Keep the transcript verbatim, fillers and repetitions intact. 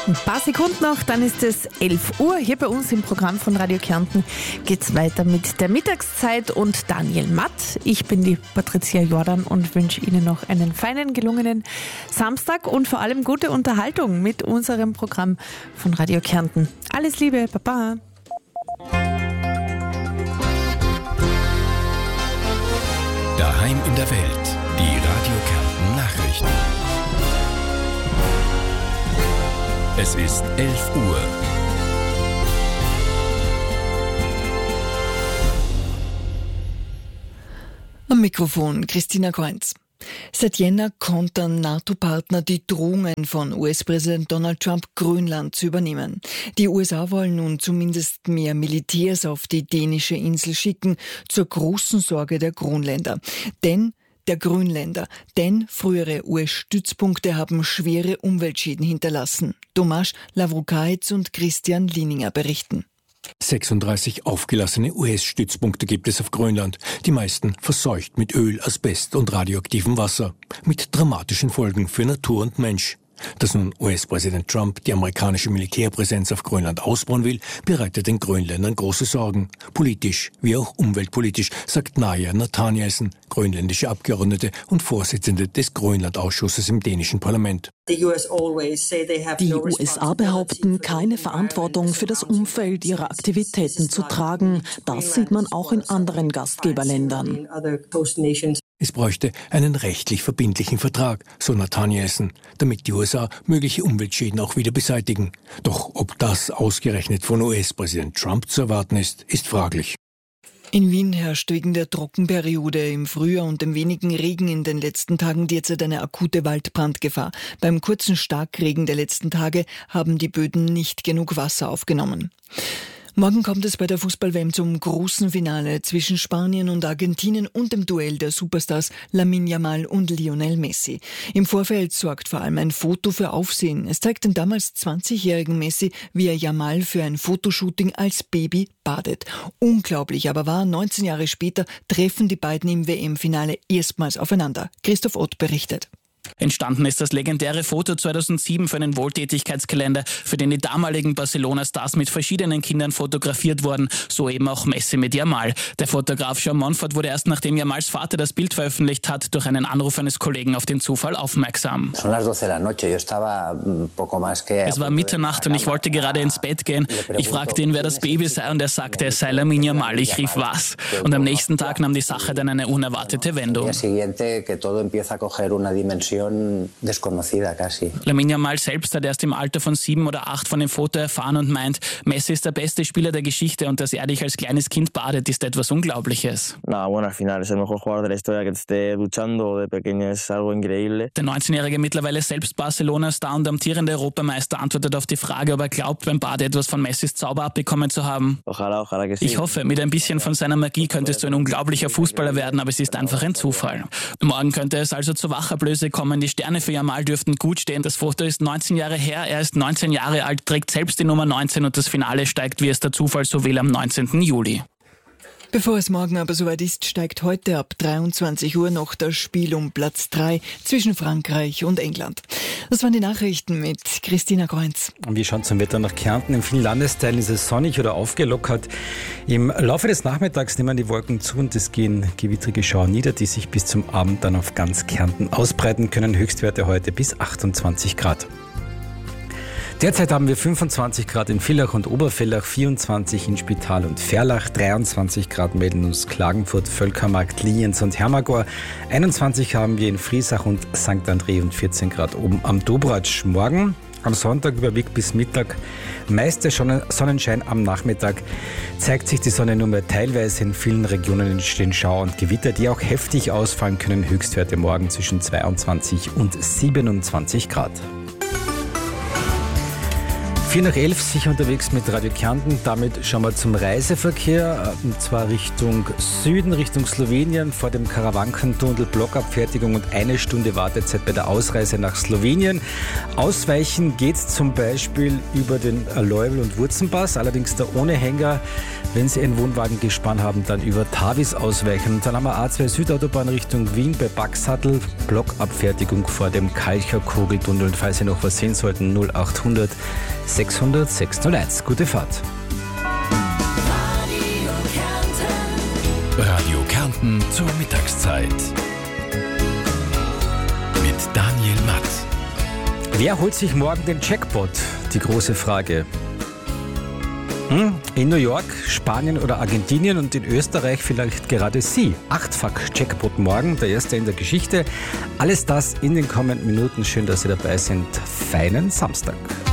Ein paar Sekunden noch, dann ist es elf Uhr. Hier bei uns im Programm von Radio Kärnten geht es weiter mit der Mittagszeit und Daniel Matt. Ich bin die Patricia Jordan und wünsche Ihnen noch einen feinen, gelungenen Samstag und vor allem gute Unterhaltung mit unserem Programm von Radio Kärnten. Alles Liebe, Baba. Daheim in der Welt, die Radio Kärnten Nachrichten. Es ist elf Uhr. Am Mikrofon Christina Kreuz. Seit Jänner kontern NATO-Partner die Drohungen von U S-Präsident Donald Trump, Grönland zu übernehmen. Die U S A wollen nun zumindest mehr Militärs auf die dänische Insel schicken, zur großen Sorge der Grönländer. Denn der Grönländer, denn frühere U S-Stützpunkte haben schwere Umweltschäden hinterlassen. Tomasz Lavrukaitz und Christian Lieninger berichten. sechsunddreißig aufgelassene U S-Stützpunkte gibt es auf Grönland, die meisten verseucht mit Öl, Asbest und radioaktivem Wasser, mit dramatischen Folgen für Natur und Mensch. Dass nun U S-Präsident Trump die amerikanische Militärpräsenz auf Grönland ausbauen will, bereitet den Grönländern große Sorgen. Politisch wie auch umweltpolitisch, sagt Naja Nathanielsen, grönländische Abgeordnete und Vorsitzende des Grönland-Ausschusses im dänischen Parlament. Die U S A behaupten, keine Verantwortung für das Umfeld ihrer Aktivitäten zu tragen. Das sieht man auch in anderen Gastgeberländern. Es bräuchte einen rechtlich verbindlichen Vertrag, so Nathanielsen, damit die U S A mögliche Umweltschäden auch wieder beseitigen. Doch ob das ausgerechnet von U S-Präsident Trump zu erwarten ist, ist fraglich. In Wien herrscht wegen der Trockenperiode im Frühjahr und dem wenigen Regen in den letzten Tagen derzeit eine akute Waldbrandgefahr. Beim kurzen Starkregen der letzten Tage haben die Böden nicht genug Wasser aufgenommen. Morgen kommt es bei der Fußball-W M zum großen Finale zwischen Spanien und Argentinien und dem Duell der Superstars Lamine Yamal und Lionel Messi. Im Vorfeld sorgt vor allem ein Foto für Aufsehen. Es zeigt den damals zwanzigjährigen Messi, wie er Yamal für ein Fotoshooting als Baby badet. Unglaublich aber war, neunzehn Jahre später treffen die beiden im W M-Finale erstmals aufeinander. Christoph Ott berichtet. Entstanden ist das legendäre Foto zweitausendsieben für einen Wohltätigkeitskalender, für den die damaligen Barcelona-Stars mit verschiedenen Kindern fotografiert wurden, so eben auch Messi mit Yamal. Der Fotograf Jean Monfort wurde erst nachdem Yamals Vater das Bild veröffentlicht hat, durch einen Anruf eines Kollegen auf den Zufall aufmerksam. Es war Mitternacht und ich wollte gerade ins Bett gehen. Ich fragte ihn, wer das Baby sei, und er sagte, es sei Lamine Yamal. Ich rief, was? Und am nächsten Tag nahm die Sache dann eine unerwartete Wendung. Lamine Yamal selbst hat erst im Alter von sieben oder acht von dem Foto erfahren und meint, Messi ist der beste Spieler der Geschichte und dass er dich als kleines Kind badet, ist etwas Unglaubliches. Der neunzehnjährige mittlerweile selbst Barcelona-Star und amtierende Europameister antwortet auf die Frage, ob er glaubt, beim Bade etwas von Messis Zauber abbekommen zu haben. Ich hoffe, mit ein bisschen von seiner Magie könntest du ein unglaublicher Fußballer werden, aber es ist einfach ein Zufall. Morgen könnte es also zur Wachablöse kommen. Die Sterne für Yamal dürften gut stehen. Das Foto ist neunzehn Jahre her. Er ist neunzehn Jahre alt, trägt selbst die Nummer neunzehn und das Finale steigt, wie es der Zufall so will, am neunzehnten Juli. Bevor es morgen aber soweit ist, steigt heute ab dreiundzwanzig Uhr noch das Spiel um Platz drei zwischen Frankreich und England. Das waren die Nachrichten mit Christina Kreuz. Wir schauen zum Wetter nach Kärnten. In vielen Landesteilen ist es sonnig oder aufgelockert. Im Laufe des Nachmittags nehmen die Wolken zu und es gehen gewittrige Schauer nieder, die sich bis zum Abend dann auf ganz Kärnten ausbreiten können. Höchstwerte heute bis achtundzwanzig Grad. Derzeit haben wir fünfundzwanzig Grad in Villach und Obervellach, vierundzwanzig in Spital und Verlach, dreiundzwanzig Grad melden uns Klagenfurt, Völkermarkt, Lienz und Hermagor, einundzwanzig haben wir in Friesach und Sankt André und vierzehn Grad oben am Dobratsch. Morgen am Sonntag überwiegt bis Mittag meiste Sonnenschein, am Nachmittag zeigt sich die Sonne nur mehr teilweise. In vielen Regionen entstehen Schauer und Gewitter, die auch heftig ausfallen können. Höchstwerte morgen zwischen zweiundzwanzig und siebenundzwanzig Grad. vier nach elf, sicher unterwegs mit Radio Kärnten. Damit schauen wir zum Reiseverkehr, und zwar Richtung Süden, Richtung Slowenien, vor dem Karawankentunnel, Blockabfertigung und eine Stunde Wartezeit bei der Ausreise nach Slowenien. Ausweichen geht zum Beispiel über den Leubel- und Wurzenpass, allerdings da ohne Hänger Wenn Sie einen Wohnwagengespann haben, dann über Tavis ausweichen. Und dann haben wir A zwei Südautobahn Richtung Wien bei Baxhattel. Blockabfertigung vor dem Kalcher Kogeltunnel. Und falls Sie noch was sehen sollten, null acht hundert sechshundert sechshunderteins. Gute Fahrt. Radio Kärnten zur Mittagszeit. Mit Daniel Matt. Wer holt sich morgen den Jackpot? Die große Frage. Hm? In New York, Spanien oder Argentinien und in Österreich vielleicht gerade Sie. Achtfach Jackpot morgen, der erste in der Geschichte. Alles das in den kommenden Minuten. Schön, dass Sie dabei sind. Feinen Samstag.